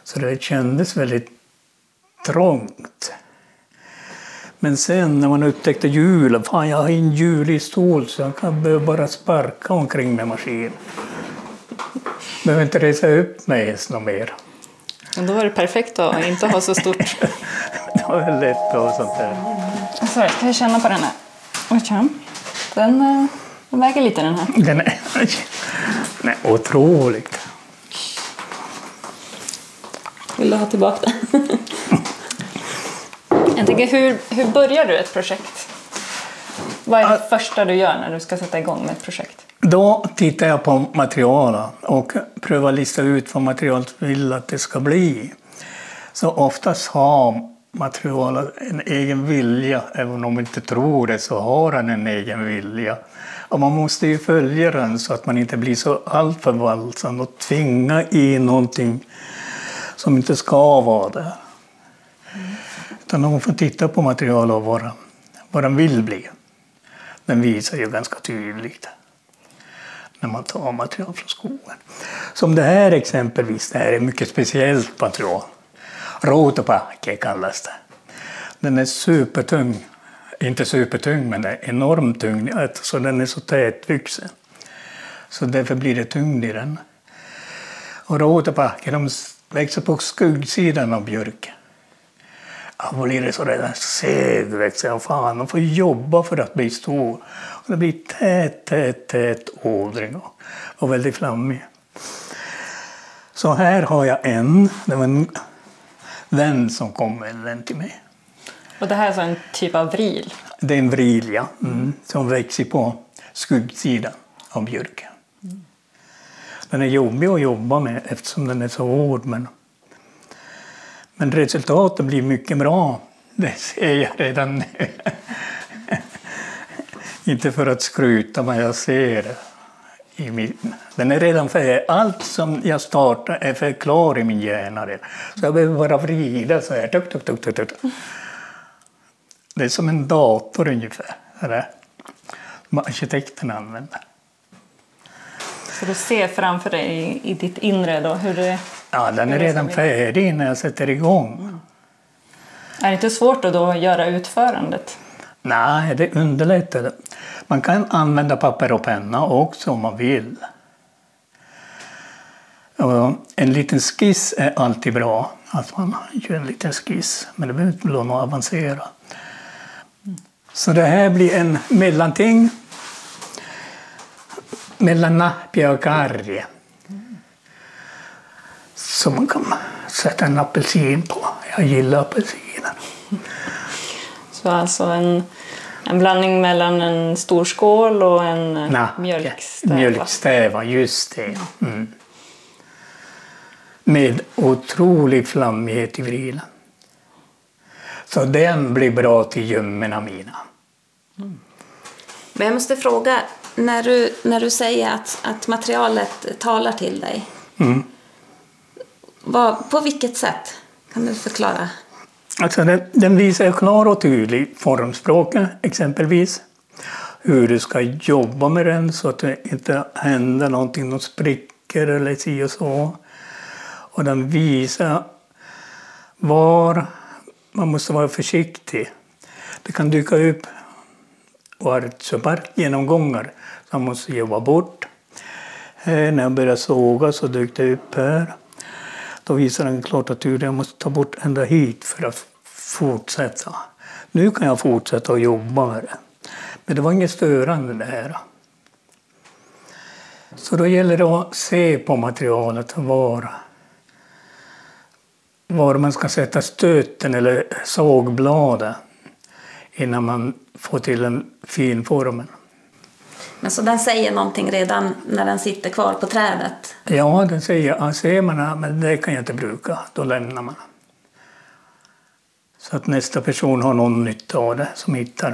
Så det kändes väldigt trångt. Men sen när man upptäckte hjulen, fan jag har en hjulig stol så jag kan bara sparka omkring med maskin. Behöver inte resa upp mig ens något mer. Men då var det perfekt att inte ha så stort. Det var lätt att ha sånt där. Så ska jag känna på den här. Den väger lite den här. Den är otroligt. Vill du ha tillbaka den? Jag tänker, hur börjar du ett projekt? Vad är det första du gör när du ska sätta igång med ett projekt? Då tittar jag på materialen och prövar lista ut vad materialet vill att det ska bli. Så oftast har materialet en egen vilja, även om man inte tror det så har den en egen vilja. Och man måste ju följa den så att man inte blir så alltför våldsam och tvinga i någonting som inte ska vara där. Utan man får titta på material och vad den vill bli. Den visar ju ganska tydligt när man tar material från skogen. Som det här exempelvis, det här är mycket speciellt material. Routapake kallas det. Den är supertung. Inte supertung, men det är enormt tung. Så den är så tätvuxen. Så därför blir det tyngd i den. Och routapake, de växer på skuggsidan av björken. Ja, då blir det så redan segväxer och fan, de får jobba för att bli stor. Och det blir tät ådring och väldigt flammig. Så här har jag det var en vän som kom med den till mig. Och det här är så en typ av vril? Det är en vril, ja. Som växer på skuggsidan av björken. Den är jobbig att jobba med eftersom den är så hård, men resultatet blir mycket bra. Det ser jag redan nu. Inte för att skryta, men jag ser det. Den är redan färdig. Allt som jag startar är för klar i min hjärna. Så jag behöver bara vrida så här. Tuk, tuk, tuk, tuk, tuk. Det är som en dator ungefär. Som arkitekten använder. Så du ser framför dig i ditt inre då hur det... Ja, den är redan färdig när jag sätter igång. Är det inte svårt att då göra utförandet? Nej, det underlättar. Man kan använda papper och penna också om man vill. Och en liten skiss är alltid bra. Att man gör en liten skiss, men det behöver inte bli något avancerat. Så det här blir en mellanting mellan nappia och karrie. Som man kan sätta en apelsin på. Jag gillar apelsiner. Så alltså en blandning mellan en stor skål och en mjölkstäva. Mjölkstäva, just det. Mm. Med otrolig flammighet i vrilen. Så den blir bra till gömmorna mina. Men jag måste fråga, när du säger att materialet talar till dig. På vilket sätt? Kan du förklara? Alltså den visar klar och tydlig formspråket exempelvis. Hur du ska jobba med den så att det inte händer någonting, något spricker eller si och så. Och den visar var man måste vara försiktig. Det kan dyka upp genomgångar som man måste jobba bort. När jag började såga så dök det upp här. Då visar den klart att jag måste ta bort ända hit för att fortsätta. Nu kan jag fortsätta att jobba med det. Men det var inget störande det här. Så då gäller det att se på materialet var man ska sätta stöten eller sågbladet innan man får till en fin formen. Men så den säger någonting redan när den sitter kvar på trädet? Ja, den säger, ser man, men det kan jag inte bruka, då lämnar man. Så att nästa person har någon nytta av det som hittar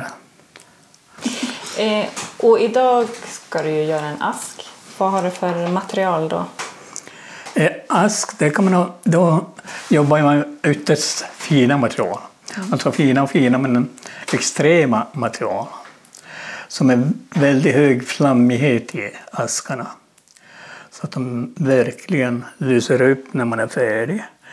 det. Och idag ska du ju göra en ask. Vad har du för material då? Ask, det kan man ha, då jobbar man ytterst fina material. Alltså fina men extrema material. Som är väldigt hög flammighet i askarna. Så att de verkligen lyser upp när man är färdig.